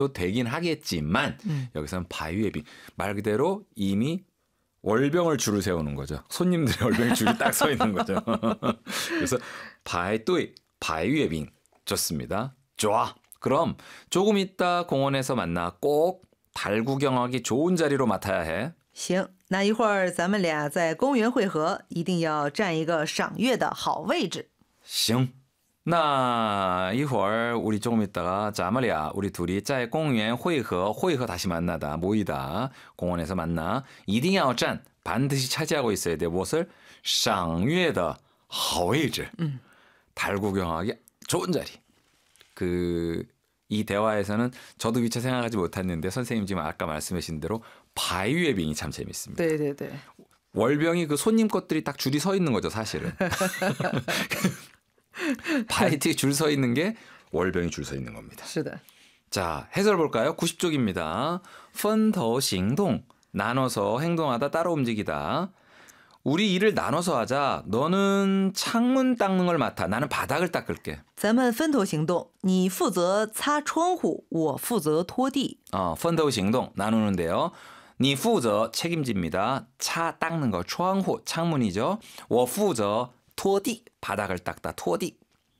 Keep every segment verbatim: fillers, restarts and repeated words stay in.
되긴 하겠지만 음. 여기서는 바위웨빙 말 그대로 이미 월병을 줄을 세우는 거죠. 손님들의 월병이 줄이 딱 서 있는 거죠. 그래서 바이뚜이 바위웨빙 좋습니다. 좋아. 그럼 조금 있다 공원에서 만나. 꼭 달 구경하기 좋은 자리로 맡아야 해. 行，那一会儿咱们俩在公园汇合，一定要占一个赏月的好位置。 行。那一会儿 우리 조금 있다가 자말이야 우리 둘이 在公园会合 会合 다시 만나다 모이다 공원에서 만나. 一定要占 반드시 차지하고 있어야 돼. 무엇을? 赏月的好位置. 음. 달 구경하기 좋은 자리. 그 이 대화에서는 저도 미처 생각하지 못했는데 선생님 지금 아까 말씀하신 대로 바위웨빙이 참 재밌습니다. 네, 네, 네. 월병이 그 손님 것들이 딱 줄이 서 있는 거죠, 사실은. 바이트에 줄 서 있는 게 월병이 줄 서 있는 겁니다. 是的. 자, 해설 볼까요? 구십 쪽입니다. 分头行动. 나눠서 행동하다, 따로 움직이다. 우리 일을 나눠서 하자. 너는 창문 닦는 걸 맡아. 나는 바닥을 닦을게. 咱们分头行动，你负责擦窗户，我负责拖地。 어, 分头行动 나누는데요. 你负责 책임집니다. 차 닦는 거,窗户 창문이죠. 我负责拖地 바닥을 닦다, 拖地.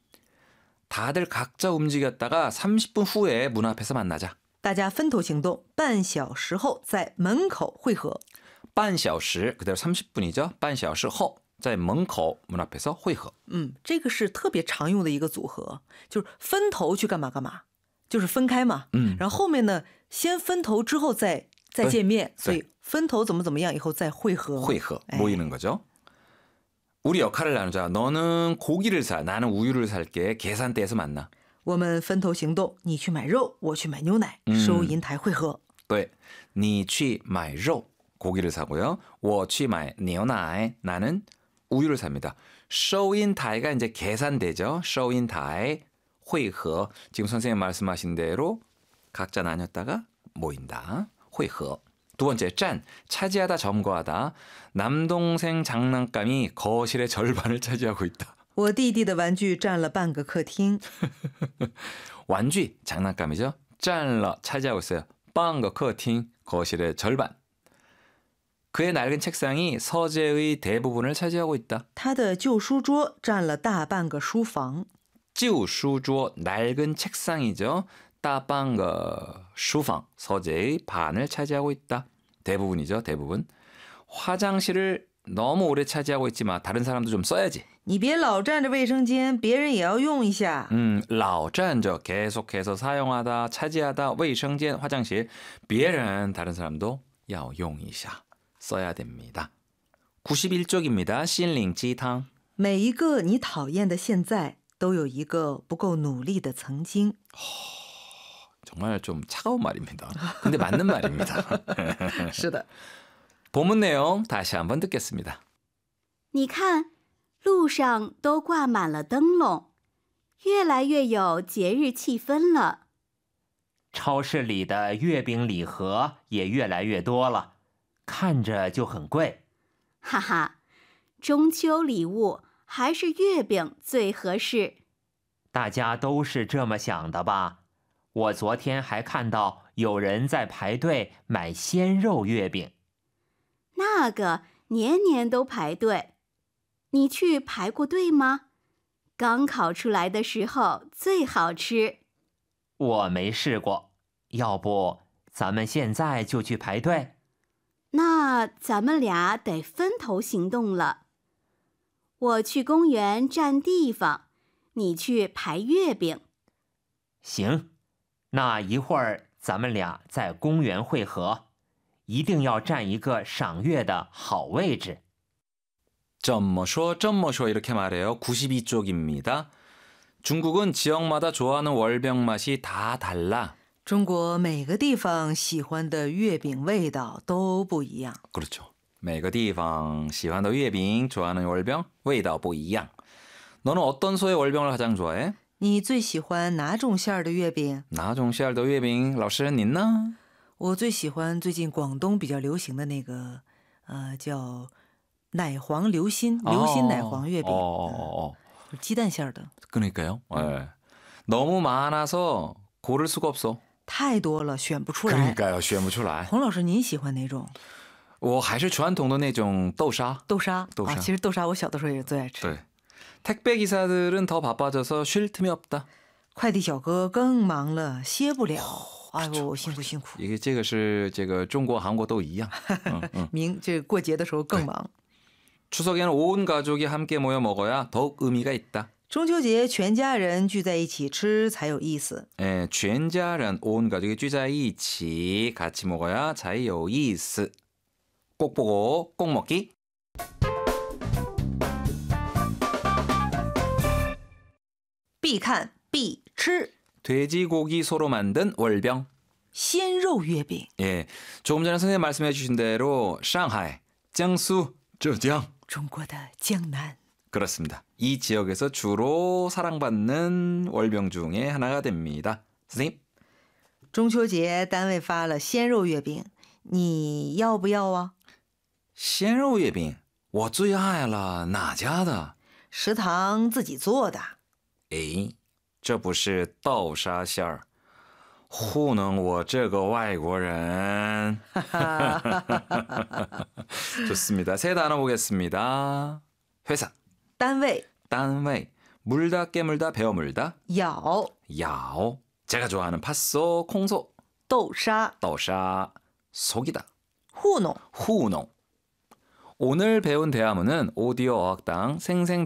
다들 각자 움직였다가 삼십 분 후에 문 앞에서 만나자. 大家分头行动，半小时后在门口汇合。 半小时 그대로 삼십 분이죠. 半小时后在门口 문 앞에서 会合. 嗯，这个是特别常用的一个组合，就是分头去干嘛干嘛，就是分开嘛。 嗯， 然后后面呢，先分头之后再再见面，所以分头怎么怎么样以后再汇合。 会合 모이는 거죠. 우리 역할을 나누자. 너는 고기를 사, 나는 우유를 살게. 계산대에서 만나. 我们分头行动，你去买肉，我去买牛奶，收银台汇合。 对，你去买肉 고기를 사고요. 我去买牛奶 나는 우유를 삽니다.收银台가 이제 계산대죠. 收银台 会合 지금 선생님 말씀하신 대로 각자 나눴다가 모인다. 会合. 두 번째, 짠, 차지하다, 점거하다. 남동생 장난감이 거실의 절반을 차지하고 있다. 我弟弟的玩具占了半个客厅。 玩具, 장난감이죠. 占了, 차지하고 있어요. 半个客厅, 거실의 절반. 그의 낡은 책상이 서재의 대부분을 차지하고 있다. 他的旧书桌占了大半个书房。 旧书桌, 낡은 책상이죠. 大半个书房, 서재의 반을 차지하고 있다. 대부분이죠, 대부분. 화장실을 너무 오래 차지하고 있지만 다른 사람도 좀 써야지. 你别老占着卫生间，别人也要用一下。 음, 老占着 계속해서 사용하다, 차지하다, 卫生间 화장실. 别人 다른 사람도 要用一下. 써야 됩니다. 구십일 쪽입니다. 心灵鸡汤. 每一个你讨厌的现在都有一个不够努力的曾经. 정말 좀 차가운 말입니다. 근데 맞는 말입니다. 是的. 본문 내용 다시 한번 듣겠습니다. 你看，路上都挂满了灯笼，越来越有节日气氛了。 超市里的月饼礼盒也越来越多了，看着就很贵。 哈哈，中秋礼物还是月饼最合适。 大家都是这么想的吧？我昨天还看到有人在排队买鲜肉月饼。 那个年年都排队，你去排过队吗？刚烤出来的时候最好吃。 我没试过，要不咱们现在就去排队？ 那咱们俩得分头行动了。我去公园占地方，你去排月饼。 行，那一会儿咱们俩在公园汇合，一定要占一个赏月的好位置。 점머쇼 점머쇼 이렇게 말해요. 구십이 쪽입니다. 중국은 지역마다 좋아하는 월병 맛이 다 달라. 中国每个地方喜欢的月饼味道都不一样。 그렇죠. 每个地方喜欢的月饼 좋아하는 월병 味道不一样. 너는 어떤 소의 월병을 가장 좋아해? 你最喜欢哪种馅儿的月饼？ 哪种馅儿的月饼老师您呢？ 我最喜欢最近广东比较流行的那个，呃，叫奶黄流心，流心奶黄月饼， 어, 어, 어, 어. 鸡蛋馅儿的。 그러니까요. 네. 너무 많아서 고를 수가 없어. 太多了，选不出来。 그러니까요. 选不出来。 洪老师，您喜欢哪种？ 我还是传统的那种豆沙。 豆沙。 豆沙。 啊，其实豆沙我小的时候也最爱吃。 对。 택배 기사들은 더 바빠져서 쉴 틈이 없다. 快递小哥更忙了，歇不了。哎呦，辛苦辛苦。 이게 这个是这个中国韩国都一样。 明这过节的时候更忙。 추석에는 온 가족이 함께 모여 먹어야 더욱 의미가 있다. 中秋节全家人聚在一起吃才有意思。 예, 全家人 온 가족이 聚在一起 같이 먹어야 잘有意思. 꼭 보고 꼭 먹기. 必看必吃 돼지고기 소로 만든 월병. 鲜肉月饼。 예, 조금 전에 선생님 말씀해 주신 대로 상하이,江苏,浙江. 中国的江南。 그렇습니다. 이 지역에서 주로 사랑받는 월병 중에 하나가 됩니다. 선생님. 中秋节单位发了鲜肉月饼，你要不要啊？ 鲜肉月饼我最爱了，哪家的？ 食堂自己做的。 诶，这不是豆沙馅儿，糊弄我这个外国人。 좋습니다. 세 단어 보겠습니다. 회사. 单位。 단위. 물다 깨물다 베어 물다. 咬。 야오. 제가 좋아하는 팥소, 콩소. 豆沙。 豆沙. 속이다. 糊弄。 糊弄. 오늘 배운 대화문은 오디오 어학당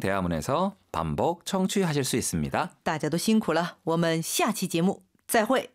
생생대화문에서 반복 청취하실 수 있습니다. 大家都辛苦了，我们下期节目再会。